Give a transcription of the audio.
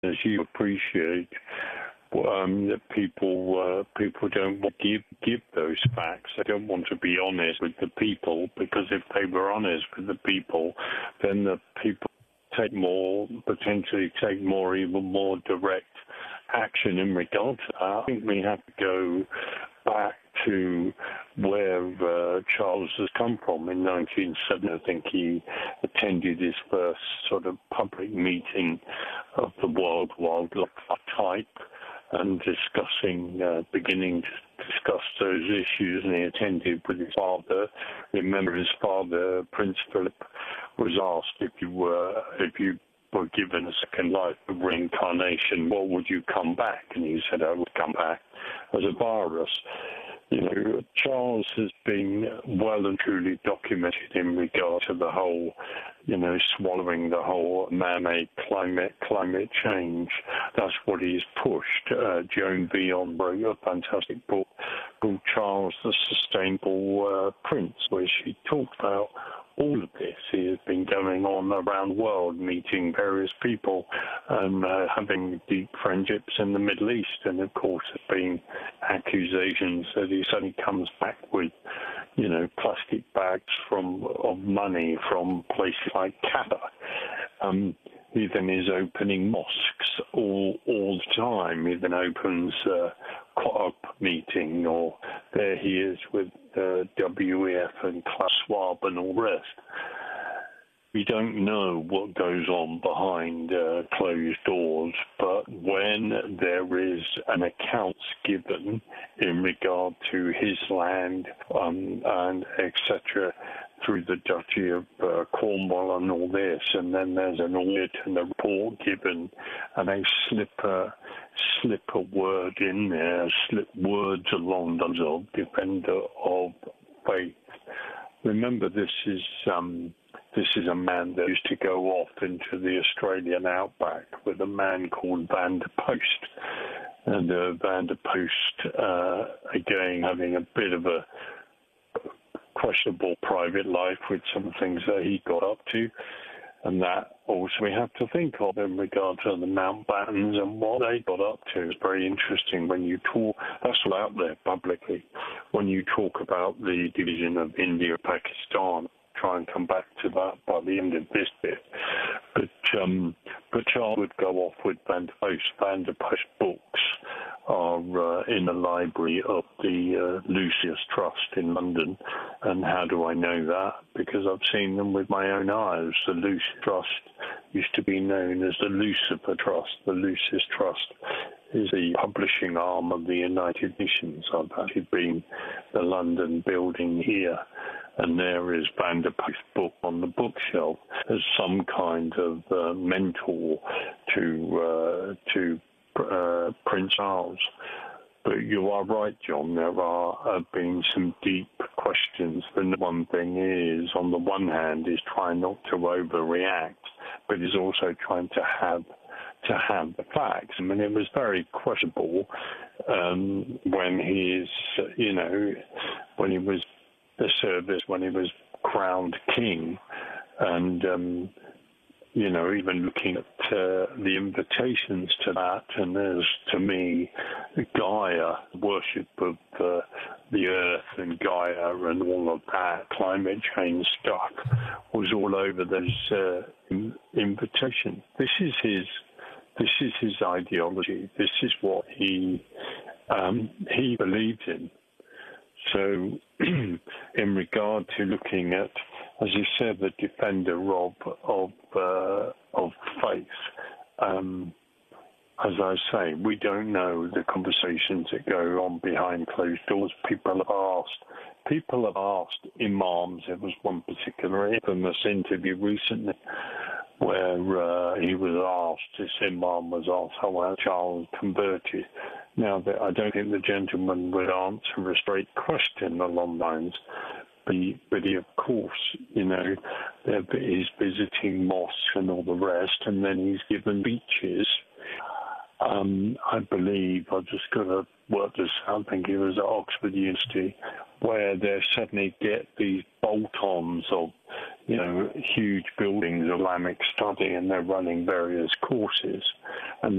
as you appreciate, that people don't want to give those facts. They don't want to be honest with the people, because if they were honest with the people, then the people potentially take even more direct action in regard to that. I think we have to go back to where Charles has come from. In 1970, I think he attended his first sort of public meeting of the World Wildlife type, and beginning to discuss those issues, and he attended with his father. Remember, his father, Prince Philip, was asked if you were given a second life of reincarnation, what would you come back? And he said, I would come back as a virus. Charles has been well and truly documented in regard to the whole, swallowing the whole man-made climate change. That's what he's pushed. Joan Vion wrote a fantastic book called Charles the Sustainable Prince, where she talked about all of this. He has been going on around the world, meeting various people and having deep friendships in the Middle East. And of course, there have been accusations that he suddenly comes back with, plastic bags of money from places like Qatar. He then is opening mosques all the time. He then opens COP meeting, or there he is with WEF and Klaus Schwab and all the rest. We don't know what goes on behind closed doors, but when there is an account given in regard to his land and etc., through the Duchy of Cornwall and all this, and then there's an audit and a report given, and they slip a word in there, slip words along those of defender of faith. Remember, this is a man that used to go off into the Australian outback with a man called Van der Post. And Van der Post, again, having a bit of a questionable private life with some things that he got up to. And that also we have to think of in regard to the Mountbattens and what they got up to. It's very interesting when you talk, that's all out there publicly, when you talk about the division of India and Pakistan. Try and come back to that by the end of this bit. But Charles would go off with Van der Post. Van der Post books are in the library of the Lucius Trust in London. And how do I know that? Because I've seen them with my own eyes. The Lucius Trust used to be known as the Lucifer Trust. The Lucius Trust is the publishing arm of the United Nations. I've actually been the London building here, and there is Van der Post's book on the bookshelf as some kind of mentor to Prince Charles. But you are right, John, there have been some deep questions. And one thing is, on the one hand, is trying not to overreact, but is also trying to have the facts. I mean, it was very questionable when he was the service, when he was crowned king, and even looking at the invitations to that, and there's, to me, Gaia, worship of the earth and Gaia and all of that, climate change stuff, was all over those invitations. This is his ideology. This is what he believed in. So, in regard to looking at, as you said, the defender of faith, as I say, we don't know the conversations that go on behind closed doors. People have asked imams. There was one particular infamous interview recently where he was asked, this imam was asked how Charles converted. Now, I don't think the gentleman would answer a straight question along those lines, but he, of course, he's visiting mosques and all the rest, and then he's given speeches. I believe, I've just got to work this out, I think it was at Oxford University, where they suddenly get these bolt-ons of, huge buildings, Islamic study, and they're running various courses. And